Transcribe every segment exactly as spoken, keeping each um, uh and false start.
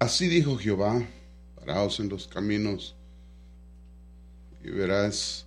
Así dijo Jehová, paraos en los caminos y verás,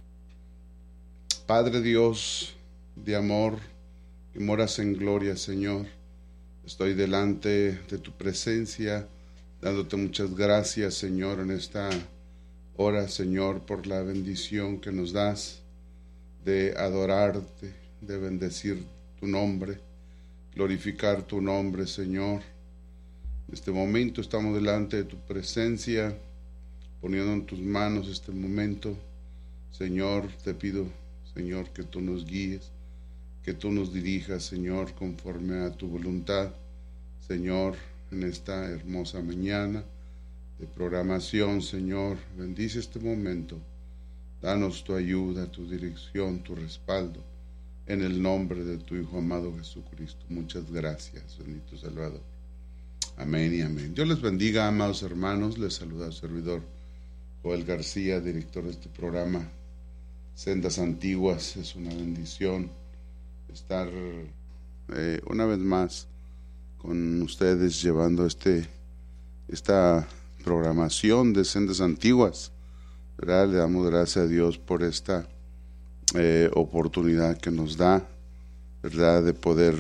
Padre Dios de amor, que moras en gloria, Señor. Estoy delante de tu presencia, dándote muchas gracias, Señor, en esta hora, Señor, por la bendición que nos das de adorarte, de bendecir tu nombre, glorificar tu nombre, Señor. En este momento estamos delante de tu presencia, poniendo en tus manos este momento. Señor, te pido, Señor, que tú nos guíes, que tú nos dirijas, Señor, conforme a tu voluntad. Señor, en esta hermosa mañana de programación, Señor, bendice este momento. Danos tu ayuda, tu dirección, tu respaldo, en el nombre de tu Hijo amado Jesucristo. Muchas gracias, bendito Salvador. Amén y amén. Dios les bendiga, amados hermanos. Les saluda el servidor Joel García, director de este programa Sendas Antiguas. Es una bendición estar eh, una vez más con ustedes llevando este esta programación de Sendas Antiguas, ¿verdad? Le damos gracias a Dios por esta eh, oportunidad que nos da, ¿verdad? De poder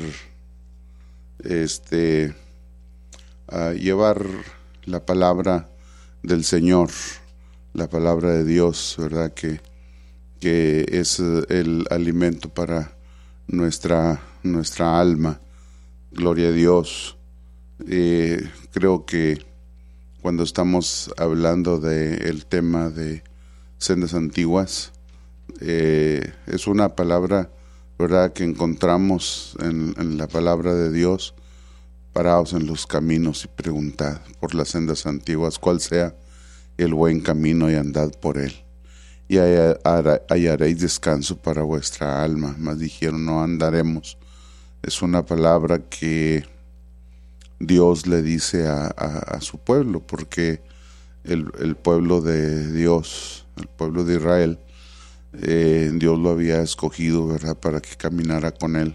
este uh, llevar la palabra del Señor, la palabra de Dios, ¿verdad? Que, que es el alimento para nuestra, nuestra alma. Gloria a Dios. Eh, creo que cuando estamos hablando del tema de Sendas Antiguas, eh, es una palabra, ¿verdad?, que encontramos en, en la palabra de Dios. Paraos en los caminos y preguntad por las sendas antiguas cuál sea el buen camino y andad por él, y hallaréis descanso para vuestra alma. Mas dijeron, no andaremos. Es una palabra que Dios le dice a, a, a su pueblo, porque el, el pueblo de Dios, el pueblo de Israel, eh, Dios lo había escogido, ¿verdad?, para que caminara con él,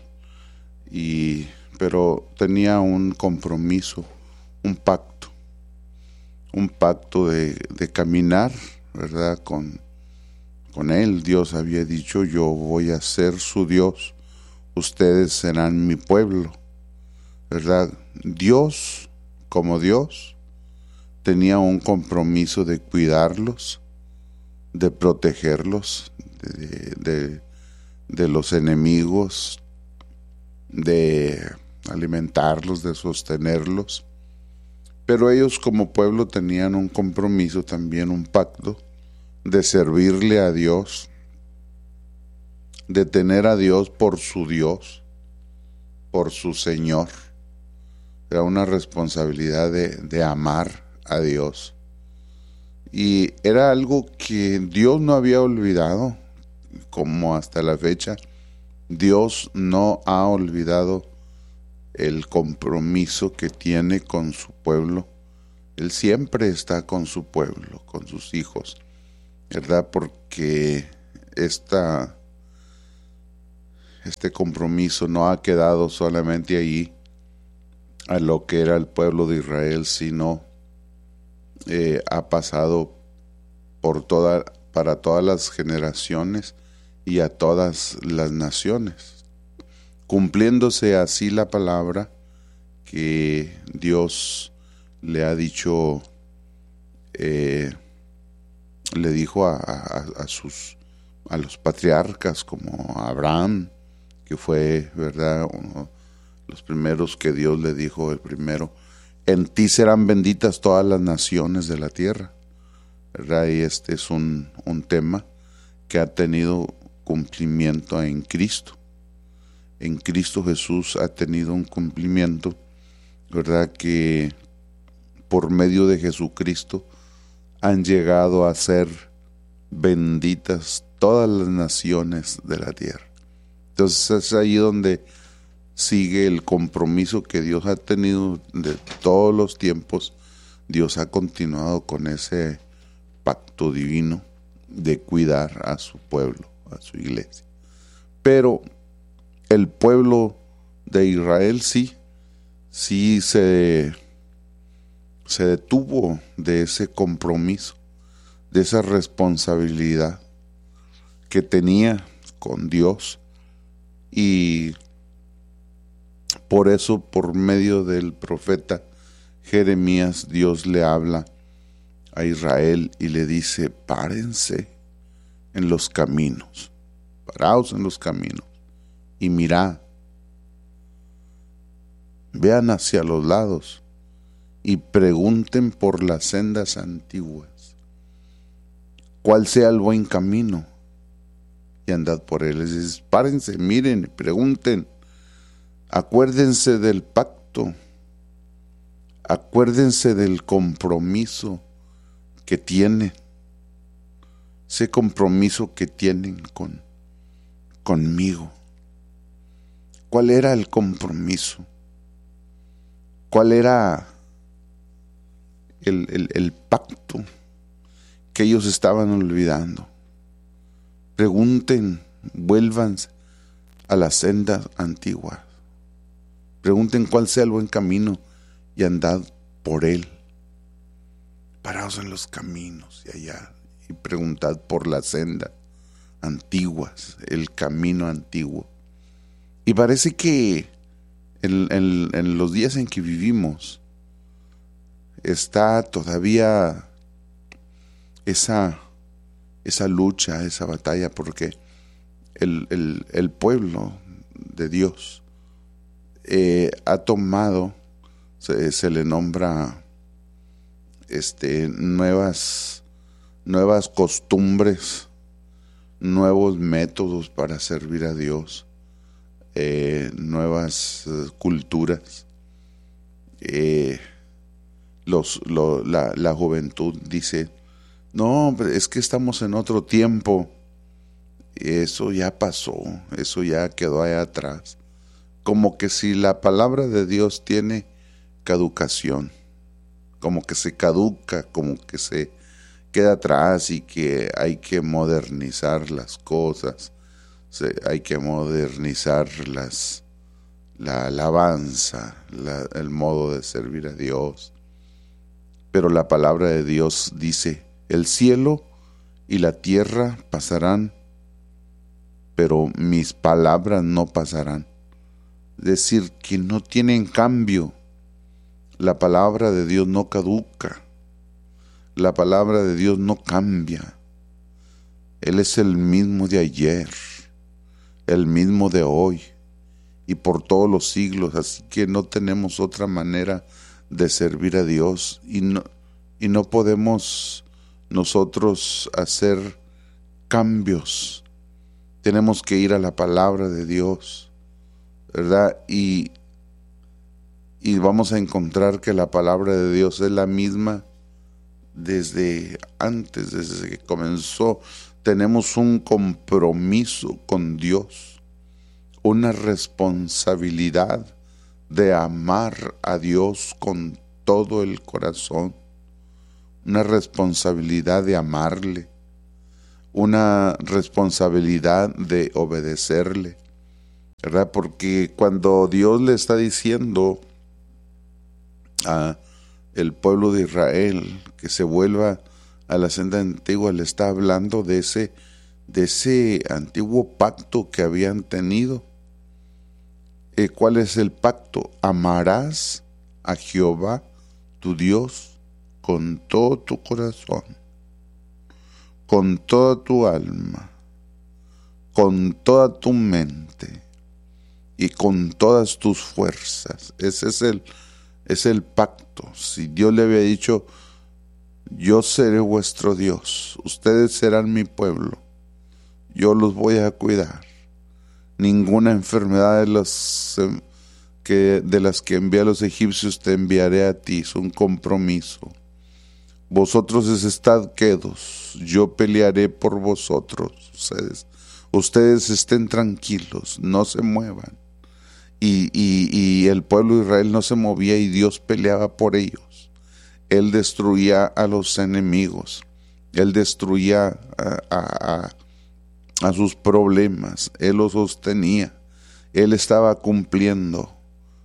y pero tenía un compromiso, un pacto, un pacto de, de caminar, ¿verdad?, con, con él. Dios había dicho, yo voy a ser su Dios, ustedes serán mi pueblo, ¿verdad? Dios, como Dios, tenía un compromiso de cuidarlos, de protegerlos de, de, de los enemigos, de alimentarlos, de sostenerlos. Pero ellos como pueblo tenían un compromiso, también un pacto, de servirle a Dios, de tener a Dios por su Dios, por su Señor. Era una responsabilidad de, de amar a Dios. Y era algo que Dios no había olvidado, como hasta la fecha. Dios no ha olvidado el compromiso que tiene con su pueblo. Él siempre está con su pueblo, con sus hijos, ¿verdad? Porque esta, este compromiso no ha quedado solamente ahí a lo que era el pueblo de Israel, sino eh, ha pasado por toda, para todas las generaciones y a todas las naciones, cumpliéndose así la palabra que Dios le ha dicho, eh, le dijo a, a, a sus a los patriarcas como Abraham, que fue, ¿verdad?, uno, los primeros que Dios le dijo, el primero, en ti serán benditas todas las naciones de la tierra, ¿verdad? Y este es un, un tema que ha tenido cumplimiento en Cristo. En Cristo Jesús ha tenido un cumplimiento, ¿verdad?, que por medio de Jesucristo han llegado a ser benditas todas las naciones de la tierra. Entonces es ahí donde sigue el compromiso que Dios ha tenido de todos los tiempos. Dios ha continuado con ese pacto divino de cuidar a su pueblo, a su iglesia. Pero el pueblo de Israel sí, sí se se detuvo de ese compromiso, de esa responsabilidad que tenía con Dios, y por eso, por medio del profeta Jeremías, Dios le habla a Israel y le dice: párense en los caminos, paraos en los caminos y mirad, vean hacia los lados y pregunten por las sendas antiguas, cuál sea el buen camino, y andad por él. Les dice: párense, miren, pregunten, acuérdense del pacto, acuérdense del compromiso que tienen, ese compromiso que tienen con, conmigo. ¿Cuál era el compromiso? ¿Cuál era el, el, el pacto que ellos estaban olvidando? Pregunten, vuelvan a las sendas antiguas. Pregunten cuál sea el buen camino y andad por él. Paraos en los caminos y allá y preguntad por las sendas antiguas, el camino antiguo. Y parece que en, en, en los días en que vivimos está todavía esa, esa lucha, esa batalla, porque el, el, el pueblo de Dios eh, ha tomado, se, se le nombra este, nuevas, nuevas costumbres, nuevos métodos para servir a Dios, eh, nuevas eh, culturas. Eh, los, lo, la, la juventud dice: no, es que estamos en otro tiempo. Eso ya pasó, eso ya quedó allá atrás. Como que si la palabra de Dios tiene caducación, como que se caduca, como que se queda atrás y que hay que modernizar las cosas, se, hay que modernizar las, la alabanza, la, el modo de servir a Dios. Pero la palabra de Dios dice: el cielo y la tierra pasarán, pero mis palabras no pasarán. Es decir, que no tienen cambio. La palabra de Dios no caduca. La palabra de Dios no cambia. Él es el mismo de ayer, el mismo de hoy y por todos los siglos. Así que no tenemos otra manera de servir a Dios, y no, y no podemos nosotros hacer cambios. Tenemos que ir a la palabra de Dios, ¿verdad? Y, y vamos a encontrar que la palabra de Dios es la misma desde antes, desde que comenzó. Tenemos un compromiso con Dios, una responsabilidad de amar a Dios con todo el corazón, una responsabilidad de amarle, una responsabilidad de obedecerle, ¿verdad? Porque cuando Dios le está diciendo a el pueblo de Israel que se vuelva a la senda antigua, le está hablando de ese, de ese antiguo pacto que habían tenido. Eh, ¿Cuál es el pacto? Amarás a Jehová tu Dios con todo tu corazón, con toda tu alma, con toda tu mente y con todas tus fuerzas. Ese es el, es el pacto. Si Dios le había dicho: yo seré vuestro Dios, ustedes serán mi pueblo, yo los voy a cuidar, ninguna enfermedad de las que, de las que envié a los egipcios te enviaré a ti. Es un compromiso. Vosotros estad quedos, yo pelearé por vosotros. Ustedes, ustedes estén tranquilos, no se muevan. Y, y, y el pueblo de Israel no se movía y Dios peleaba por ellos. Él destruía a los enemigos, Él destruía a, a, a, a sus problemas, Él los sostenía, Él estaba cumpliendo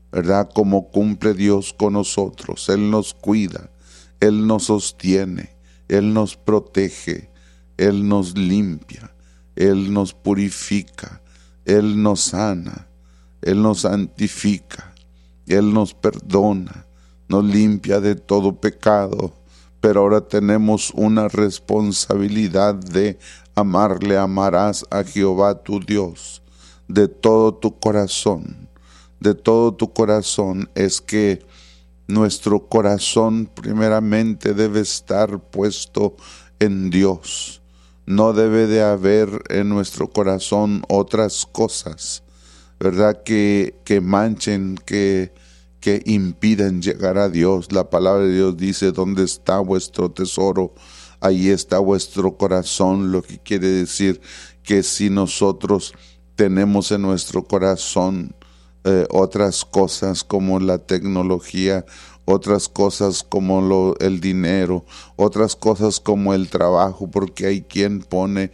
¿verdad? Como cumple Dios con nosotros. Él nos cuida, Él nos sostiene, Él nos protege, Él nos limpia, Él nos purifica, Él nos sana, Él nos santifica, Él nos perdona, nos limpia de todo pecado. Pero ahora tenemos una responsabilidad de amarle. Amarás a Jehová tu Dios de todo tu corazón. De todo tu corazón. Es que nuestro corazón primeramente debe estar puesto en Dios. No debe de haber en nuestro corazón otras cosas, ¿verdad? Que, que manchen, que... que impiden llegar a Dios. La palabra de Dios dice: donde está vuestro tesoro, ahí está vuestro corazón. Lo que quiere decir que si nosotros tenemos en nuestro corazón eh, otras cosas como la tecnología, otras cosas como lo, el dinero, otras cosas como el trabajo, porque hay quien pone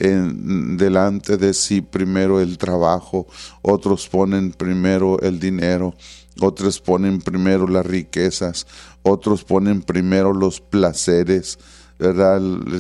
en, delante de sí primero el trabajo, otros ponen primero el dinero, otros ponen primero las riquezas, otros ponen primero los placeres, ¿verdad?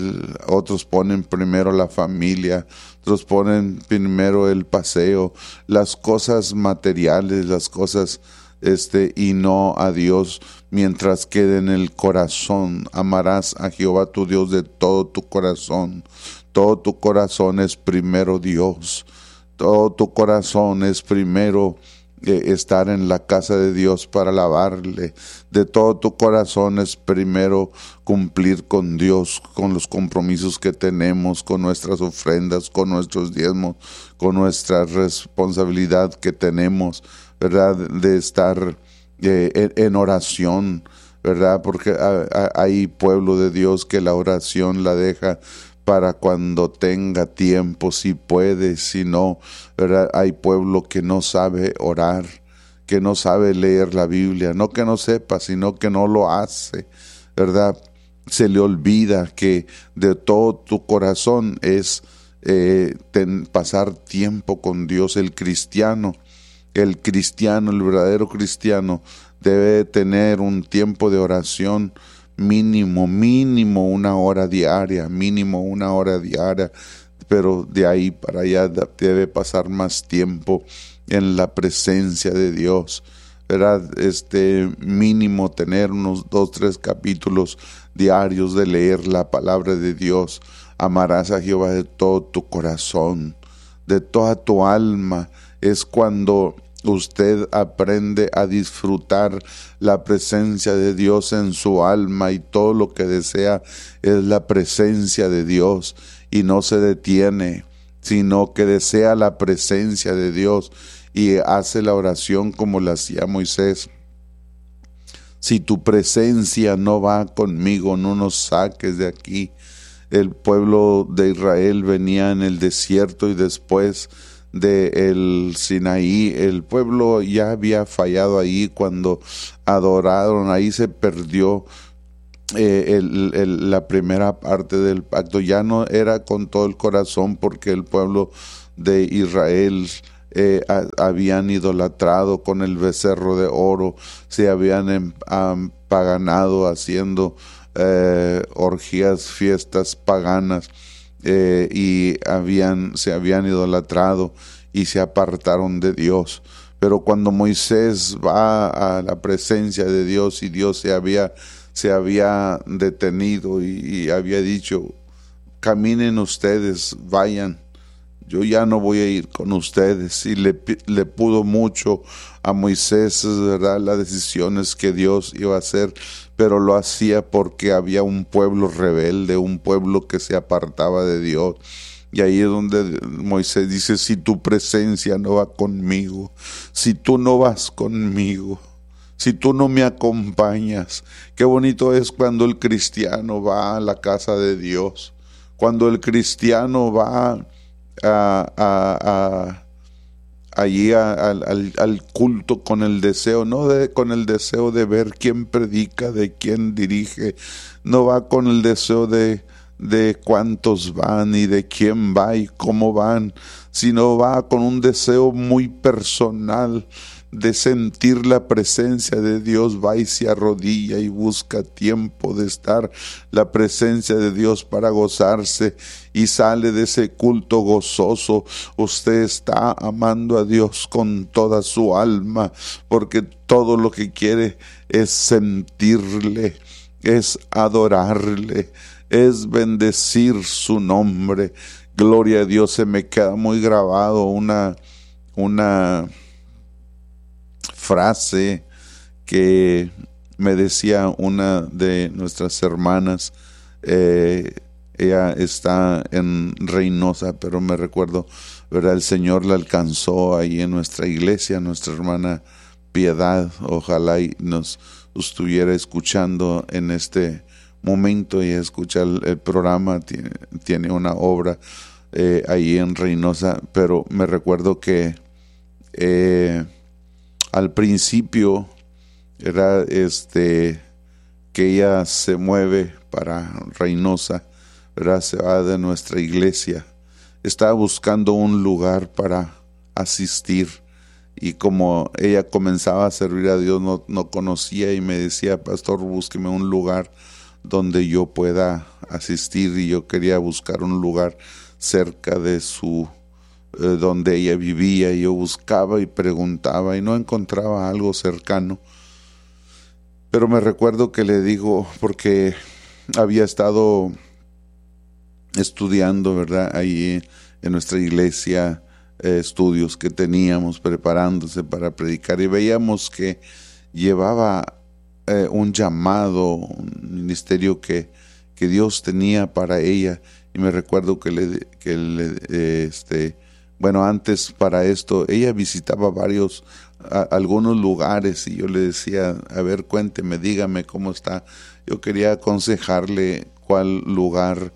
Otros ponen primero la familia, otros ponen primero el paseo, las cosas materiales, las cosas este y no a Dios. Mientras quede en el corazón, amarás a Jehová tu Dios de todo tu corazón. Todo tu corazón es primero Dios. Todo tu corazón es primero estar en la casa de Dios para alabarle. De todo tu corazón es primero cumplir con Dios, con los compromisos que tenemos, con nuestras ofrendas, con nuestros diezmos, con nuestra responsabilidad que tenemos, ¿verdad? De estar eh, en, en oración, ¿verdad? Porque hay pueblo de Dios que la oración la deja para cuando tenga tiempo, si puede, si no, ¿verdad? Hay pueblo que no sabe orar, que no sabe leer la Biblia, no que no sepa, sino que no lo hace, ¿verdad? Se le olvida que de todo tu corazón es eh, ten, pasar tiempo con Dios. El cristiano, el cristiano, el verdadero cristiano debe tener un tiempo de oración mínimo, mínimo una hora diaria, mínimo una hora diaria, pero de ahí para allá debe pasar más tiempo en la presencia de Dios, ¿verdad? Este mínimo tener unos dos, tres capítulos diarios de leer la palabra de Dios. Amarás a Jehová de todo tu corazón, de toda tu alma. Es cuando usted aprende a disfrutar la presencia de Dios en su alma, y todo lo que desea es la presencia de Dios, y no se detiene, sino que desea la presencia de Dios y hace la oración como la hacía Moisés. Si tu presencia no va conmigo, no nos saques de aquí. El pueblo de Israel venía en el desierto y después de el Sinaí, el pueblo ya había fallado ahí cuando adoraron, ahí se perdió eh, el, el, la primera parte del pacto. Ya no era con todo el corazón, porque el pueblo de Israel eh, a, habían idolatrado con el becerro de oro, se habían paganado haciendo eh, orgías, fiestas paganas. Eh, y habían, se habían idolatrado y se apartaron de Dios. Pero cuando Moisés va a la presencia de Dios, y Dios se había, se había detenido y, y había dicho: caminen ustedes, vayan, yo ya no voy a ir con ustedes. Y le, le pudo mucho a Moisés, ¿verdad?, las decisiones que Dios iba a hacer, pero lo hacía porque había un pueblo rebelde, un pueblo que se apartaba de Dios. Y ahí es donde Moisés dice: si tu presencia no va conmigo, si tú no vas conmigo, si tú no me acompañas. Qué bonito es cuando el cristiano va a la casa de Dios, cuando el cristiano va a, a, a allí a, a, al, al culto con el deseo, no de, con el deseo de ver quién predica, de quién dirige, no va con el deseo de, de cuántos van y de quién va y cómo van, sino va con un deseo muy personal de sentir la presencia de Dios, va y se arrodilla y busca tiempo de estar la presencia de Dios para gozarse y sale de ese culto gozoso. Usted está amando a Dios con toda su alma, porque todo lo que quiere es sentirle, es adorarle, es bendecir su nombre. Gloria a Dios. Se me queda muy grabado una, una frase que me decía una de nuestras hermanas. Eh, ella está en Reynosa, pero me recuerdo, ¿verdad? El Señor la alcanzó ahí en nuestra iglesia, nuestra hermana Piedad. Ojalá y nos estuviera escuchando en este momento y escucha el, el programa. Tiene, tiene una obra eh, ahí en Reynosa, pero me recuerdo que eh, al principio era este que ella se mueve para Reynosa, ¿verdad? Se va de nuestra iglesia, estaba buscando un lugar para asistir, y como ella comenzaba a servir a Dios, no, no conocía, y me decía: pastor, búsqueme un lugar donde yo pueda asistir. Y yo quería buscar un lugar cerca de su eh, donde ella vivía, y yo buscaba y preguntaba y no encontraba algo cercano. Pero me recuerdo que le digo, porque había estado estudiando, ¿verdad?, ahí en nuestra iglesia, eh, estudios que teníamos preparándose para predicar, y veíamos que llevaba eh, un llamado, un ministerio que, que Dios tenía para ella. Y me recuerdo que le, que le eh, este, bueno, antes para esto, ella visitaba varios, a, algunos lugares, y yo le decía: a ver, cuénteme, dígame cómo está. Yo quería aconsejarle cuál lugar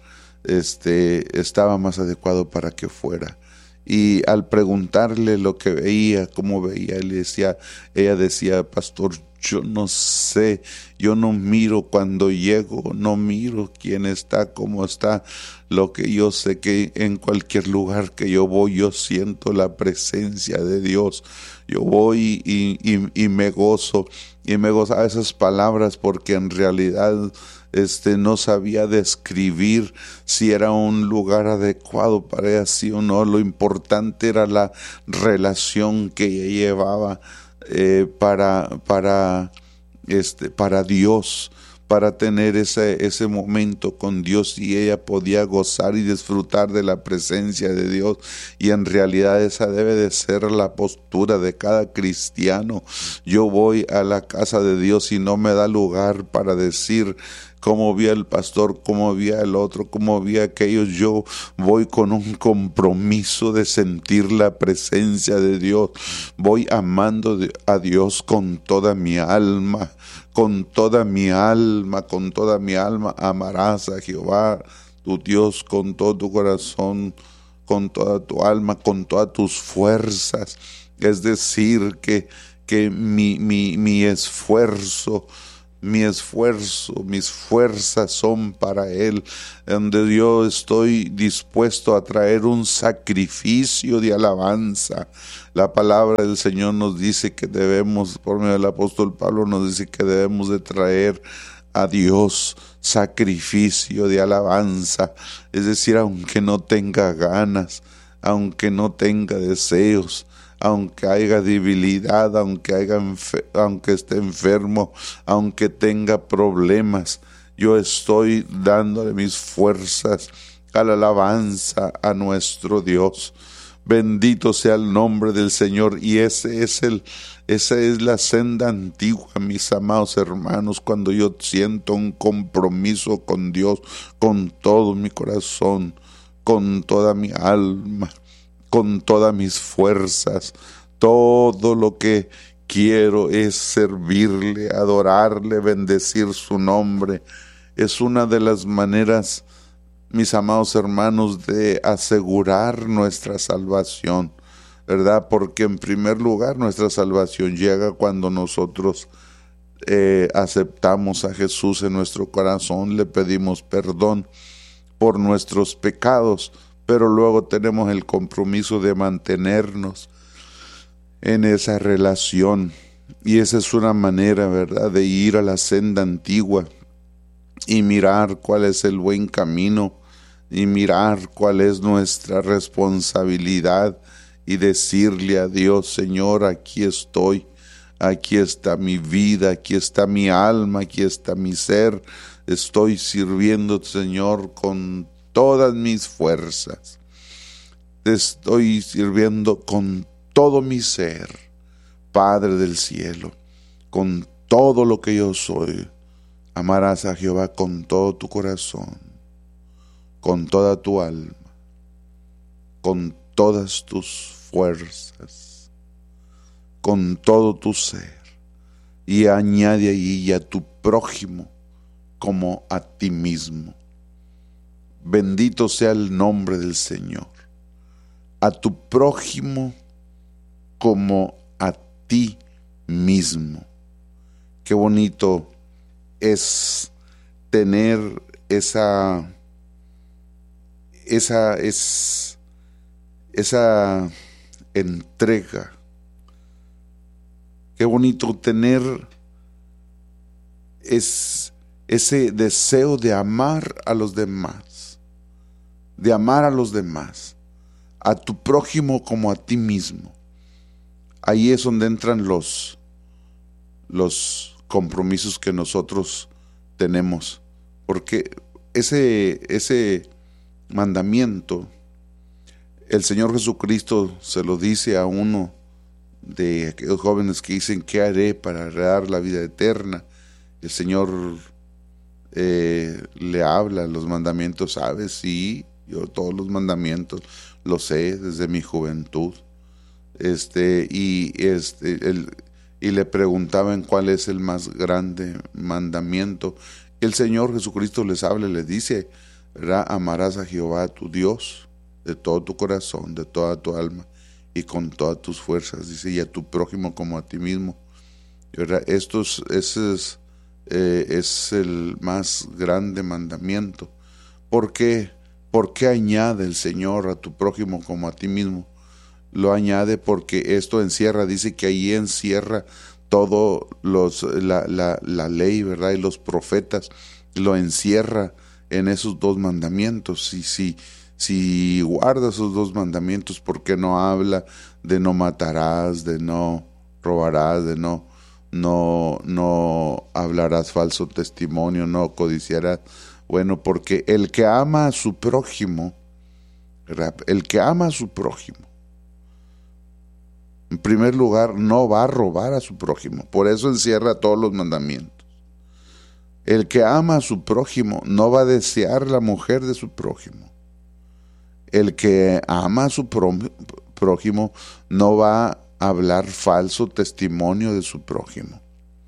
este, estaba más adecuado para que fuera. Y al preguntarle lo que veía, cómo veía, él decía, ella decía: pastor, yo no sé, yo no miro cuando llego, no miro quién está, cómo está. Lo que yo sé que en cualquier lugar que yo voy, yo siento la presencia de Dios. Yo voy y, y, y me gozo, y me gozaba esas palabras, porque en realidad este, no sabía describir si era un lugar adecuado para ella, sí o no. Lo importante era la relación que ella llevaba eh, para, para, este, para Dios, para tener ese, ese momento con Dios, y ella podía gozar y disfrutar de la presencia de Dios. Y en realidad esa debe de ser la postura de cada cristiano. Yo voy a la casa de Dios y no me da lugar para decir cómo vi al pastor, cómo vi al otro, cómo vi a aquellos. Yo voy con un compromiso de sentir la presencia de Dios. Voy amando a Dios con toda mi alma, con toda mi alma, con toda mi alma. Amarás a Jehová tu Dios con todo tu corazón, con toda tu alma, con todas tus fuerzas. Es decir, que, que mi, mi, mi esfuerzo, mi esfuerzo, mis fuerzas son para Él, donde yo estoy dispuesto a traer un sacrificio de alabanza. La palabra del Señor nos dice que debemos, por medio del apóstol Pablo, nos dice que debemos de traer a Dios sacrificio de alabanza. Es decir, aunque no tenga ganas, aunque no tenga deseos, aunque haya debilidad, aunque, haya enfer- aunque esté enfermo, aunque tenga problemas, yo estoy dándole mis fuerzas a la alabanza a nuestro Dios. Bendito sea el nombre del Señor. Y ese es el, esa es la senda antigua, mis amados hermanos, cuando yo siento un compromiso con Dios, con todo mi corazón, con toda mi alma, con todas mis fuerzas. Todo lo que quiero es servirle, adorarle, bendecir su nombre. Es una de las maneras, mis amados hermanos, de asegurar nuestra salvación, ¿verdad? Porque en primer lugar nuestra salvación llega cuando nosotros eh, aceptamos a Jesús en nuestro corazón, le pedimos perdón por nuestros pecados, pero luego tenemos el compromiso de mantenernos en esa relación. Y esa es una manera, ¿verdad?, de ir a la senda antigua y mirar cuál es el buen camino y mirar cuál es nuestra responsabilidad y decirle a Dios: Señor, aquí estoy, aquí está mi vida, aquí está mi alma, aquí está mi ser, estoy sirviendo, Señor, con todas mis fuerzas, te estoy sirviendo con todo mi ser, Padre del cielo, con todo lo que yo soy. Amarás a Jehová con todo tu corazón, con toda tu alma, con todas tus fuerzas, con todo tu ser, y añade ahí a tu prójimo como a ti mismo. Bendito sea el nombre del Señor. A tu prójimo como a ti mismo. Qué bonito es tener esa esa es esa entrega. Qué bonito tener es ese deseo de amar a los demás, de amar a los demás, a tu prójimo como a ti mismo. Ahí es donde entran los los compromisos que nosotros tenemos, porque ese ese mandamiento el Señor Jesucristo se lo dice a uno de aquellos jóvenes que dicen: ¿qué haré para heredar la vida eterna? El Señor eh, le habla los mandamientos. ¿Sabes? Sí, yo todos los mandamientos los sé desde mi juventud. Este y este el y le preguntaban cuál es el más grande mandamiento. El Señor Jesucristo les habla y les dice, ¿verdad? Amarás a Jehová tu Dios de todo tu corazón, de toda tu alma y con todas tus fuerzas. Dice, y a tu prójimo como a ti mismo. ¿Verdad? Esto es, ese es, eh, es el más grande mandamiento. ¿Por qué? ¿Por qué añade el Señor a tu prójimo como a ti mismo? Lo añade porque esto encierra, dice que ahí encierra todo los, la, la, la ley, ¿verdad? Y los profetas lo encierra en esos dos mandamientos. Y si, si guarda esos dos mandamientos, ¿por qué no habla de no matarás, de no robarás, de no, no, no hablarás falso testimonio, no codiciarás? Bueno, porque el que ama a su prójimo, ¿verdad? El que ama a su prójimo, en primer lugar, no va a robar a su prójimo. Por eso encierra todos los mandamientos. El que ama a su prójimo no va a desear la mujer de su prójimo. El que ama a su prójimo no va a hablar falso testimonio de su prójimo.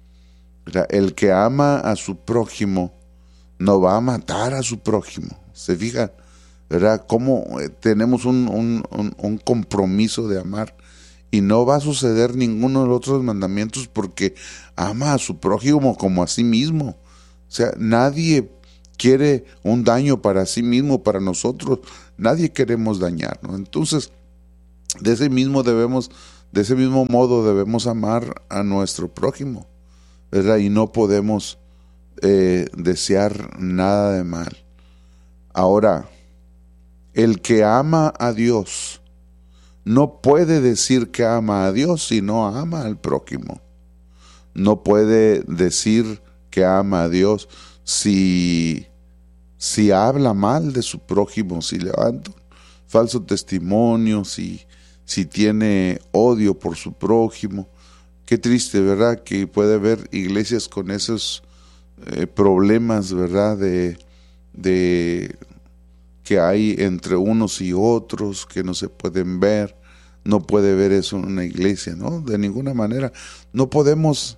El que ama a su prójimo no va a matar a su prójimo. ¿Se fija? ¿Verdad? Cómo tenemos un, un, un, un compromiso de amar. Y no va a suceder ninguno de los otros mandamientos porque ama a su prójimo como a sí mismo. O sea, nadie quiere un daño para sí mismo, para nosotros. Nadie queremos dañarnos. Entonces, de ese mismo debemos, de ese mismo modo debemos amar a nuestro prójimo, ¿verdad? Y no podemos eh, desear nada de mal. Ahora, el que ama a Dios no puede decir que ama a Dios si no ama al prójimo. No puede decir que ama a Dios si, si habla mal de su prójimo, si levanta falso testimonio, si, si tiene odio por su prójimo. Qué triste, ¿verdad? Que puede haber iglesias con esos eh, problemas, ¿verdad? De, de que hay entre unos y otros que no se pueden ver. No puede ver eso en una iglesia, ¿no? De ninguna manera. No podemos,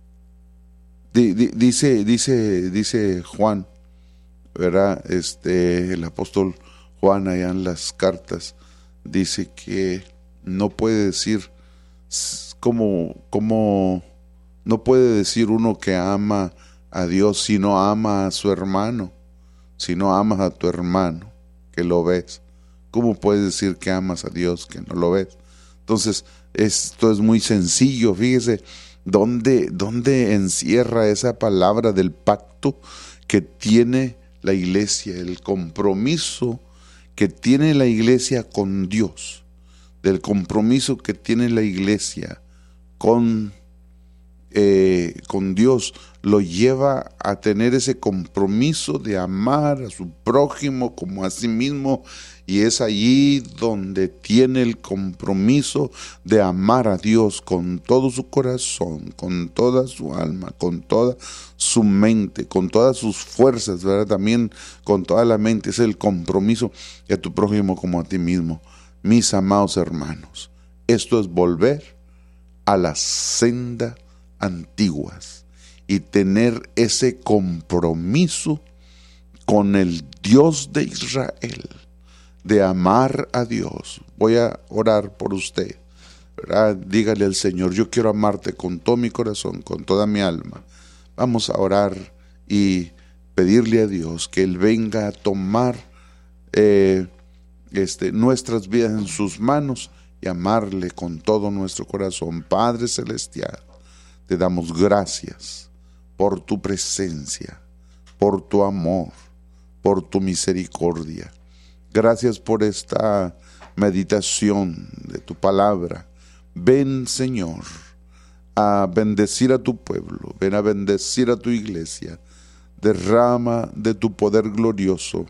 di, di, dice, dice, dice Juan, ¿verdad? Este, el apóstol Juan allá en las cartas dice que no puede decir como, como no puede decir uno que ama a Dios si no ama a su hermano, si no amas a tu hermano que lo ves. ¿Cómo puedes decir que amas a Dios que no lo ves? Entonces, Esto es muy sencillo, fíjese, ¿dónde, dónde encierra esa palabra del pacto que tiene la iglesia, el compromiso que tiene la iglesia con Dios, del compromiso que tiene la iglesia con, eh, con Dios, lo lleva a tener ese compromiso de amar a su prójimo como a sí mismo, y es allí donde tiene el compromiso de amar a Dios con todo su corazón, con toda su alma, con toda su mente, con todas sus fuerzas, ¿verdad? También con toda la mente. Es el compromiso de a tu prójimo como a ti mismo. Mis amados hermanos, esto es volver a la senda antiguas y tener ese compromiso con el Dios de Israel, de amar a Dios. Voy a orar por usted, ¿verdad? Dígale al Señor: yo quiero amarte con todo mi corazón, con toda mi alma. Vamos a orar y pedirle a Dios que Él venga a tomar eh, este, nuestras vidas en sus manos y amarle con todo nuestro corazón. Padre Celestial, te damos gracias por tu presencia, por tu amor, por tu misericordia. Gracias por esta meditación de tu palabra. Ven, Señor, a bendecir a tu pueblo, ven a bendecir a tu iglesia. Derrama de tu poder glorioso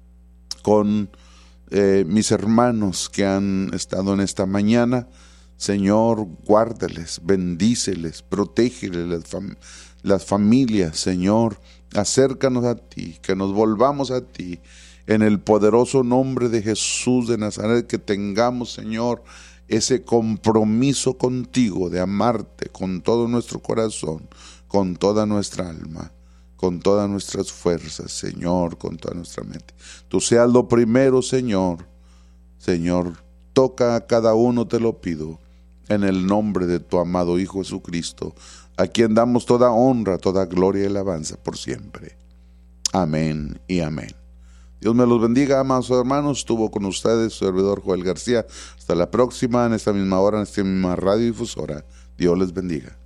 con eh, mis hermanos que han estado en esta mañana. Señor, guárdales, bendíceles, protégeles las, fam- las familias. Señor, acércanos a ti, que nos volvamos a ti. En el poderoso nombre de Jesús de Nazaret, que tengamos, Señor, ese compromiso contigo de amarte con todo nuestro corazón, con toda nuestra alma, con todas nuestras fuerzas, Señor, con toda nuestra mente. Tú seas lo primero, Señor. Señor, toca a cada uno, te lo pido, en el nombre de tu amado Hijo Jesucristo, a quien damos toda honra, toda gloria y alabanza por siempre. Amén y amén. Dios me los bendiga, amados hermanos. Estuvo con ustedes su servidor Joel García. Hasta la próxima, en esta misma hora, en esta misma radiodifusora. Dios les bendiga.